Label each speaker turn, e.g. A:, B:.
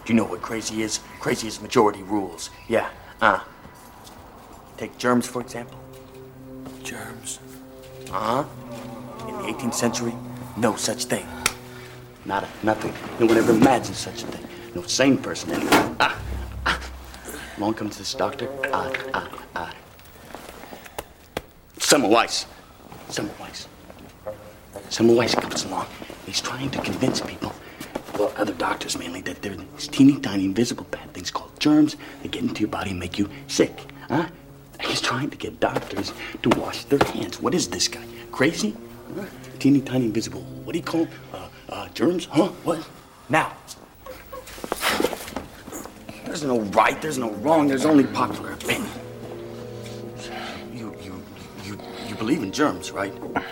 A: Do you know what crazy is? Crazy is majority rules. Yeah, Take germs, for example.
B: Germs?
A: Uh-huh. In the 18th century, no such thing. Nada, nothing. No one ever imagined such a thing. No sane person anyway. Along comes this doctor. Semmelweis. Semmelweis comes along. He's trying to convince people, well, other doctors mainly, that there are these teeny tiny invisible bad things called germs that get into your body and make you sick. He's trying to get doctors to wash their hands. What is this guy? Crazy? Teeny tiny invisible, what do you call them? Germs? Huh? What? Now, there's no right, there's no wrong, there's only popular opinion. You believe in germs, right?